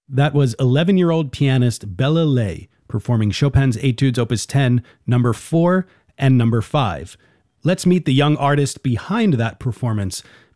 That was 11-year-old pianist Bella Lay performing Chopin's Etudes Opus 10, number 4 and number 5. Let's meet the young artist behind that performance